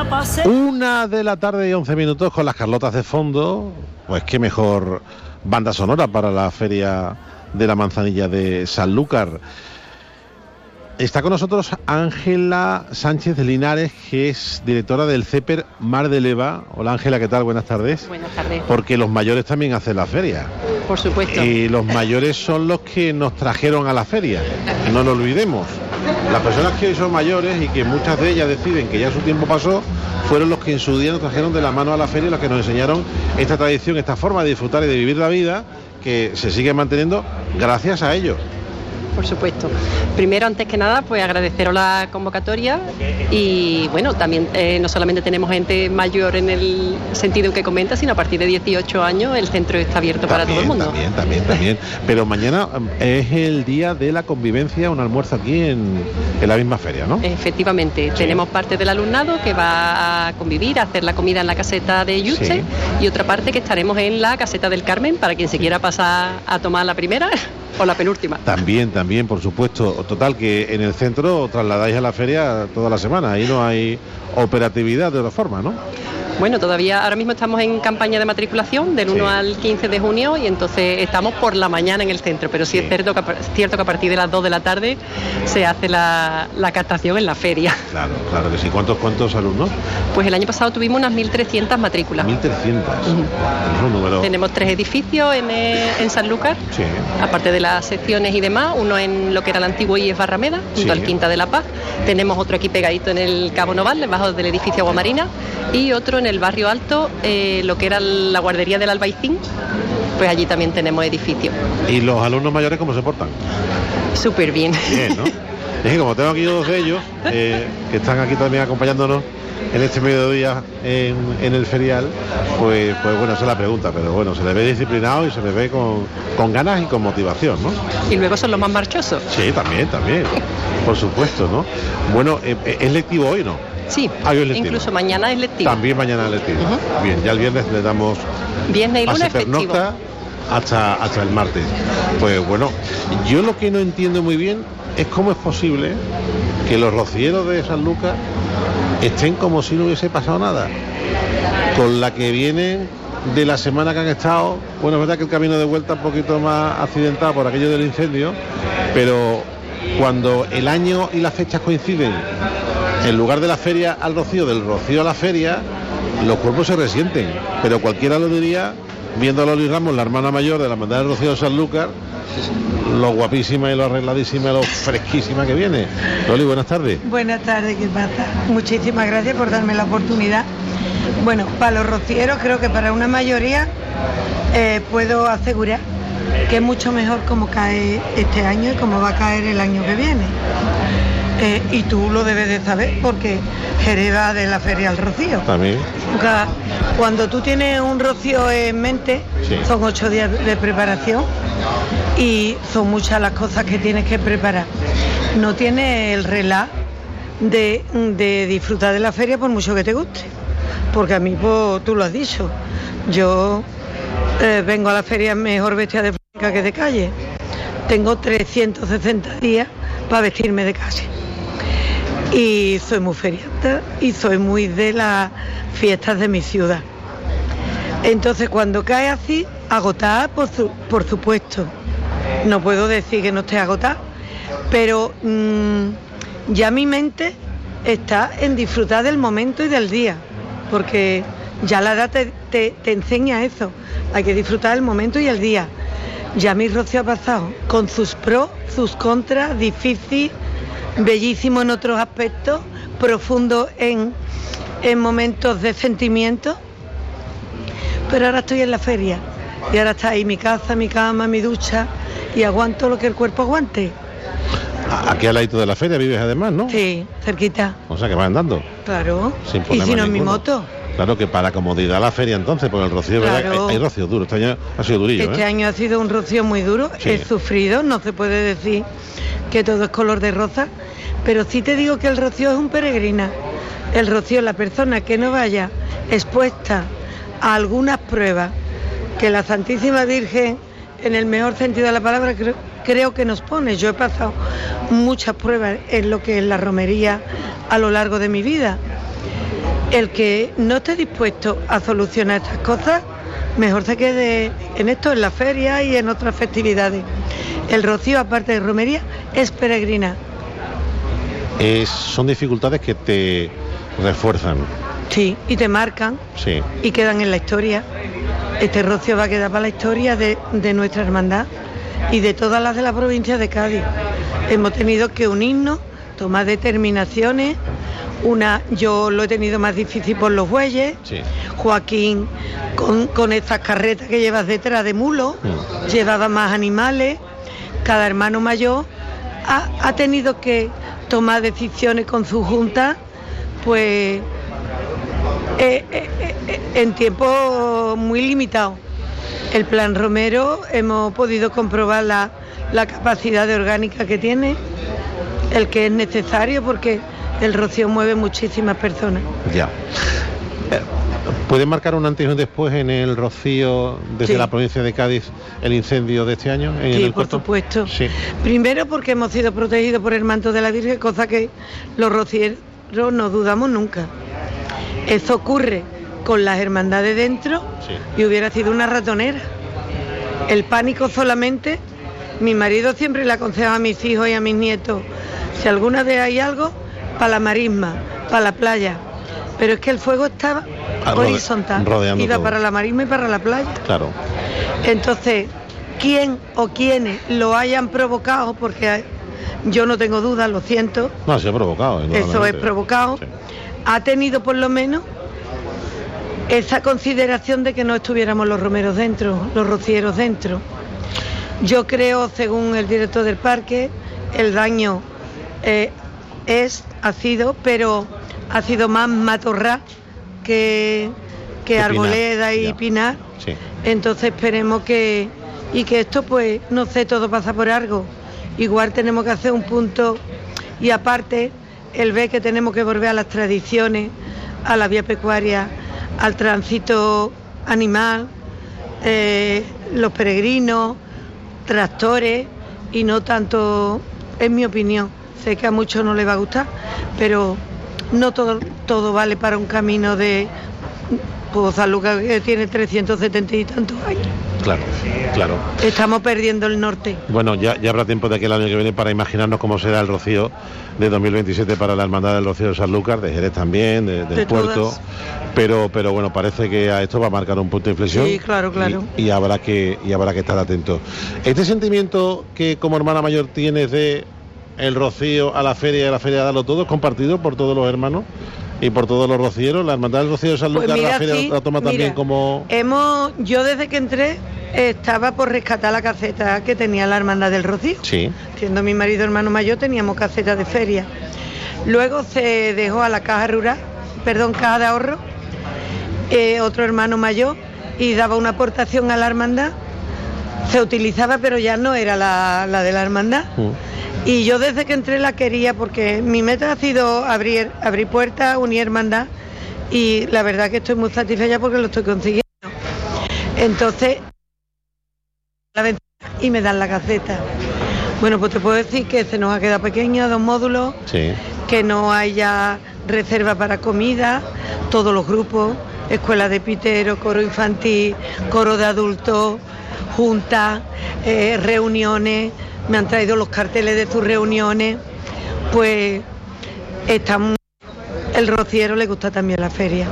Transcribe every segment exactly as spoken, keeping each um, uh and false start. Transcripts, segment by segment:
Una de la tarde y once minutos con las Carlotas de fondo. Pues qué mejor banda sonora para la Feria de la Manzanilla de Sanlúcar. Está con nosotros Ángela Sánchez Linares, que es directora del CEPER Mar de Leva. Hola Ángela, ¿qué tal? Buenas tardes. Buenas tardes. Porque los mayores también hacen la feria. Por supuesto. Y los mayores son los que nos trajeron a la feria. No lo olvidemos. Las personas que hoy son mayores y que muchas de ellas deciden que ya su tiempo pasó, fueron los que en su día nos trajeron de la mano a la feria, los que nos enseñaron esta tradición, esta forma de disfrutar y de vivir la vida, que se sigue manteniendo gracias a ellos. Por supuesto. Primero, antes que nada, pues agradeceros la convocatoria y bueno, también eh, no solamente tenemos gente mayor en el sentido que comenta, sino a partir de dieciocho años el centro está abierto también, para todo el mundo. También, también, también. Pero mañana es el día de la convivencia, un almuerzo aquí en, en la misma feria, ¿no? Efectivamente, sí. Tenemos parte del alumnado que va a convivir, a hacer la comida en la caseta de Yuste, sí. Y otra parte que estaremos en la caseta del Carmen, para quien se quiera pasar a tomar la primera o la penúltima. También, también, por supuesto. Total, que en el centro trasladáis a la feria toda la semana. Ahí no hay operatividad de otra forma, ¿no? Bueno, todavía ahora mismo estamos en campaña de matriculación del uno sí. al quince de junio y entonces estamos por la mañana en el centro, pero sí, sí. Es, cierto que, es cierto que a partir de las dos de la tarde se hace la, la captación en la feria. Claro, claro que sí. ¿Cuántos, cuántos alumnos? Pues el año pasado tuvimos unas mil trescientas matrículas. mil trescientas. Uh-huh. Es un número. Tenemos tres edificios en, en Sanlúcar, sí. Aparte de las secciones y demás, uno en lo que era el antiguo I E S Barrameda, junto sí. al Quinta de la Paz. Tenemos otro aquí pegadito en el Cabo Noval, debajo del edificio Aguamarina, y otro en el barrio Alto, eh, lo que era la guardería del Albaicín, pues allí también tenemos edificios. ¿Y los alumnos mayores cómo se portan? Súper bien. Bien, ¿no? Es que como tengo aquí dos de ellos, eh, que están aquí también acompañándonos en este mediodía en, en el ferial, pues, pues bueno, esa es la pregunta, pero bueno, se les ve disciplinado y se les ve con, con ganas y con motivación, ¿no? Y luego son los más marchosos. Sí, también, también, por supuesto, ¿no? Bueno, eh, ¿es lectivo hoy, no? Sí, ah, incluso mañana es lectivo. También mañana es lectivo. Uh-huh. Bien, ya el viernes le damos viernes y lunes festivo hasta, hasta el martes. Pues bueno, yo lo que no entiendo muy bien es cómo es posible que los rocieros de Sanlúcar estén como si no hubiese pasado nada. Con la que vienen de la semana que han estado, bueno, es verdad que el camino de vuelta un poquito más accidentado por aquello del incendio, pero cuando el año y las fechas coinciden, en lugar de la feria al rocío, del rocío a la feria, los cuerpos se resienten. Pero cualquiera lo diría, viendo a Loli Ramos, la hermana mayor de la hermandad del Rocío de Sanlúcar, lo guapísima y lo arregladísima y lo fresquísima que viene. Loli, buenas tardes. Buenas tardes, ¿qué pasa? Muchísimas gracias por darme la oportunidad. Bueno, para los rocieros, creo que para una mayoría eh, puedo asegurar que es mucho mejor como cae este año y como va a caer el año que viene. Eh, y tú lo debes de saber porque hereda de la Feria del Rocío. También. Cuando tú tienes un rocío en mente, sí. Son ocho días de preparación y son muchas las cosas que tienes que preparar. No tienes el relax de, de disfrutar de la feria por mucho que te guste. Porque a mí, pues, tú lo has dicho, yo eh, vengo a la feria mejor vestida de flamenca que de calle. Tengo trescientos sesenta días para vestirme de calle. Y soy muy ferianta y soy muy de las fiestas de mi ciudad. Entonces cuando cae así, agotada por, su, por supuesto. No puedo decir que no esté agotada, pero mmm, ya mi mente está en disfrutar del momento y del día, porque ya la edad te, te, te enseña eso, hay que disfrutar del momento y el día. Ya mi rocío ha pasado, con sus pros, sus contras, difícil, bellísimo en otros aspectos, profundo en, en momentos de sentimiento, pero ahora estoy en la feria y ahora está ahí mi casa, mi cama, mi ducha y aguanto lo que el cuerpo aguante. Aquí al ladito de la feria vives además, ¿no? Sí, cerquita. O sea que vas andando. Claro, y si no en mi moto. Claro, que para comodidad la feria entonces, porque el rocío, claro. ¿Verdad? Hay, hay rocío duro, este año ha sido durillo. Este ¿eh? año ha sido un rocío muy duro, sí. He sufrido, no se puede decir que todo es color de rosa, pero sí te digo que el rocío es un peregrina. El rocío, la persona que no vaya expuesta a algunas pruebas que la Santísima Virgen, en el mejor sentido de la palabra, creo, creo que nos pone. Yo he pasado muchas pruebas en lo que es la romería a lo largo de mi vida. El que no esté dispuesto a solucionar estas cosas, mejor se quede en esto, en la feria y en otras festividades. El rocío, aparte de romería, es peregrina. Es, son dificultades que te refuerzan. Sí, y te marcan. Sí. Y quedan en la historia. Este rocío va a quedar para la historia de, de nuestra hermandad y de todas las de la provincia de Cádiz. Hemos tenido que unirnos, tomar determinaciones. Una, yo lo he tenido más difícil por los bueyes. Sí. Joaquín, con, con estas carretas que llevas detrás de mulo, mm. llevaba más animales. Cada hermano mayor ha, ha tenido que tomar decisiones con su junta, pues eh, eh, eh, en tiempo muy limitado. El plan Romero hemos podido comprobar la, la capacidad de orgánica que tiene, el que es necesario, porque el rocío mueve muchísimas personas. Ya. ¿Puede marcar un antes y un después en el rocío desde sí. la provincia de Cádiz el incendio de este año? En sí, el por puerto? supuesto. Sí. Primero porque hemos sido protegidos por el manto de la Virgen, cosa que los rocieros no dudamos nunca. Eso ocurre con las hermandades dentro sí. y hubiera sido una ratonera. El pánico solamente, mi marido siempre le aconsejaba a mis hijos y a mis nietos, si alguna vez hay algo, para la marisma, para la playa. Pero es que el fuego estaba horizontal, iba todo. Para la marisma y para la playa. Claro. Entonces, quién o quiénes lo hayan provocado, porque yo no tengo dudas, lo siento. No, se ha provocado. Eso es provocado. Sí. Ha tenido por lo menos esa consideración de que no estuviéramos los romeros dentro, los rocieros dentro. Yo creo, según el director del parque, el daño eh, es, ha sido, pero ha sido más matorral que, que arboleda pinar. y ya. pinar. Sí. Entonces esperemos que, y que esto pues, no sé, todo pasa por algo. Igual tenemos que hacer un punto, y aparte, el ver que tenemos que volver a las tradiciones, a la vía pecuaria, al tránsito animal, eh, los peregrinos, tractores, y no tanto, en mi opinión, sé que a muchos no les va a gustar, pero no todo, todo vale para un camino de pues, San Lucas, que tiene trescientos setenta y tantos años. Claro, claro. Estamos perdiendo el norte. Bueno, ya, ya habrá tiempo de aquí el año que viene para imaginarnos cómo será el rocío de dos mil veintisiete para la Hermandad del Rocío de Sanlúcar, de Jerez también, de, del de puerto. Todas. Pero, pero bueno, parece que a esto va a marcar un punto de inflexión. Sí, claro, claro. Y, y habrá que y habrá que estar atento. Este sentimiento que como hermana mayor tienes de el rocío a la feria y a la feria de darlo todo, ¿es compartido por todos los hermanos y por todos los rocieros? La Hermandad del Rocío de Sanlúcar, pues mira, la feria sí, la toma mira, también como... Hemos, yo desde que entré estaba por rescatar la caseta que tenía la Hermandad del Rocío. Sí. Siendo mi marido hermano mayor, teníamos caseta de feria. Luego se dejó a la caja rural, perdón, caja de ahorro, eh, otro hermano mayor, y daba una aportación a la hermandad. Se utilizaba, pero ya no era la, la de la hermandad. Uh. Y yo desde que entré la quería, porque mi meta ha sido abrir, abrir puertas, unir hermandad, y la verdad que estoy muy satisfecha porque lo estoy consiguiendo. Entonces, la ventana y me dan la caseta. Bueno, pues te puedo decir que se nos ha quedado pequeño, dos módulos, sí. que no haya reserva para comida, todos los grupos, escuela de pitero, coro infantil, coro de adultos, juntas, eh, reuniones, me han traído los carteles de sus reuniones, pues estamos, el rociero le gusta también la feria.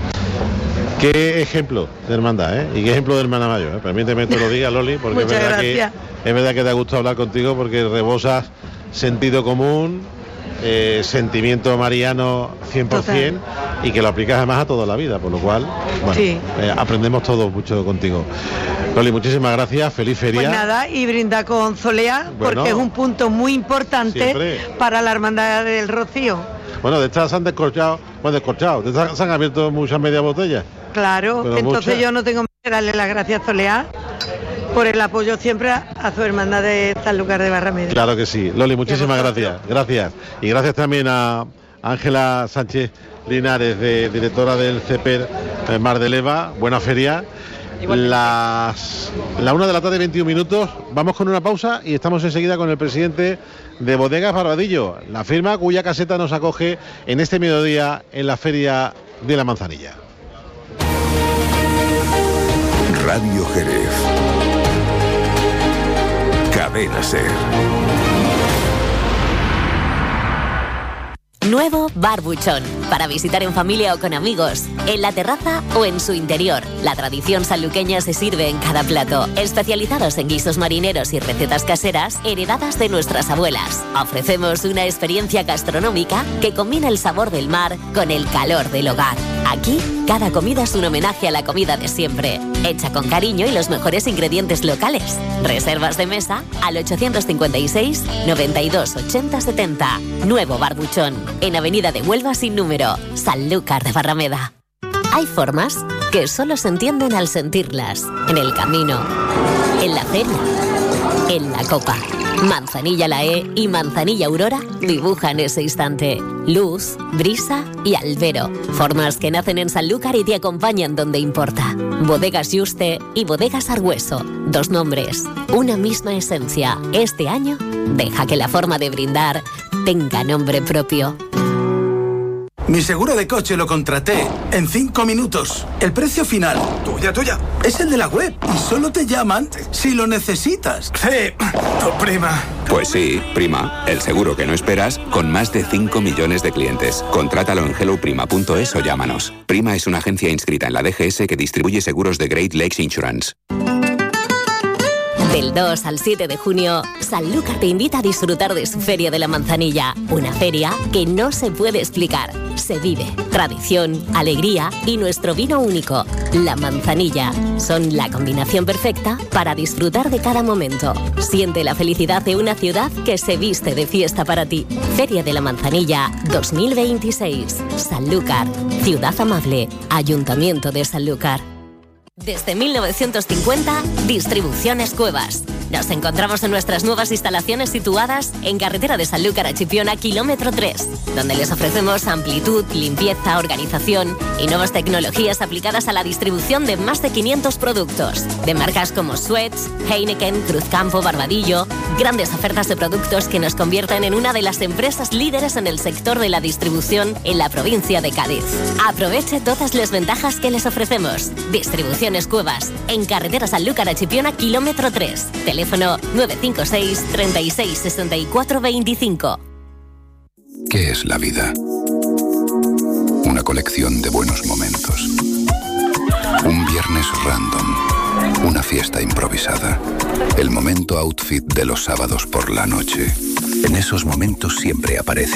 Qué ejemplo de hermandad, ¿eh? Y qué ejemplo de hermana mayor, ¿eh? Permíteme que te lo diga, Loli, porque es verdad, que, es verdad que te ha gustado hablar contigo, porque rebosas sentido común, eh, sentimiento mariano cien por ciento, total. Y que lo aplicas además a toda la vida, por lo cual, bueno, sí. eh, aprendemos todos mucho contigo. Loli, muchísimas gracias, feliz feria. Pues nada, y brinda con Soleá, bueno, porque es un punto muy importante siempre. Para la Hermandad del Rocío. Bueno, de estas se han descorchado, bueno, descorchado, de estas se han abierto muchas media botellas. Claro, pero entonces muchas. Yo no tengo que darle las gracias a Soleá por el apoyo siempre a, a su hermandad de Sanlúcar de Barrameda. Claro que sí. Loli, muchísimas gracias. Gracias. Y gracias también a Ángela Sánchez Linares, de, directora del CEPER eh, Mar de Leva. Buena feria. Las, la una de la tarde, veintiún minutos. Vamos con una pausa y estamos enseguida con el presidente de Bodegas Barbadillo, la firma cuya caseta nos acoge en este mediodía en la feria de la Manzanilla. Radio Jerez. Cadena Ser. Nuevo Bar Buchón, para visitar en familia o con amigos, en la terraza o en su interior. La tradición sanluqueña se sirve en cada plato, especializados en guisos marineros y recetas caseras heredadas de nuestras abuelas. Ofrecemos una experiencia gastronómica que combina el sabor del mar con el calor del hogar. Aquí, cada comida es un homenaje a la comida de siempre, hecha con cariño y los mejores ingredientes locales. Reservas de mesa al ochocientos cincuenta y seis, noventa y dos, ochenta, setenta. Nuevo Bar Buchón, en Avenida de Huelva sin número, Sanlúcar de Barrameda. Hay formas que solo se entienden al sentirlas. En el camino, en la feria, en la copa. Manzanilla La E y Manzanilla Aurora dibujan ese instante. Luz, brisa y albero. Formas que nacen en Sanlúcar y te acompañan donde importa. Bodegas Yuste y Bodegas Argüeso. Dos nombres, una misma esencia. Este año, deja que la forma de brindar tenga nombre propio. Mi seguro de coche lo contraté en cinco minutos. El precio final, tuya, tuya, es el de la web y solo te llaman si lo necesitas. Sí, tu prima. Pues sí, prima, el seguro que no esperas con más de cinco millones de clientes. Contrátalo en hello prima punto es o llámanos. Prima es una agencia inscrita en la D G S que distribuye seguros de Great Lakes Insurance. Del dos al siete de junio, Sanlúcar te invita a disfrutar de su Feria de la Manzanilla. Una feria que no se puede explicar. Se vive tradición, alegría y nuestro vino único, la Manzanilla. Son la combinación perfecta para disfrutar de cada momento. Siente la felicidad de una ciudad que se viste de fiesta para ti. Feria de la Manzanilla dos mil veintiséis. Sanlúcar, ciudad amable, Ayuntamiento de Sanlúcar. Desde mil novecientos cincuenta, Distribuciones Cuevas. Nos encontramos en nuestras nuevas instalaciones situadas en carretera de Sanlúcar a Chipiona, kilómetro tres, donde les ofrecemos amplitud, limpieza, organización y nuevas tecnologías aplicadas a la distribución de más de quinientos productos, de marcas como Suez, Heineken, Cruzcampo, Barbadillo, grandes ofertas de productos que nos convierten en una de las empresas líderes en el sector de la distribución en la provincia de Cádiz. Aproveche todas las ventajas que les ofrecemos. Distribuciones Cuevas, en carretera Sanlúcar a Chipiona, kilómetro tres. Teléfono nueve cinco seis, treinta y seis, sesenta y cuatro, veinticinco. ¿Qué es la vida? Una colección de buenos momentos. Un viernes random. Una fiesta improvisada. El momento outfit de los sábados por la noche. En esos momentos siempre aparece